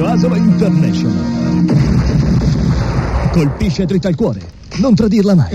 Radio Asolo International. Colpisce dritta al cuore. Non tradirla mai.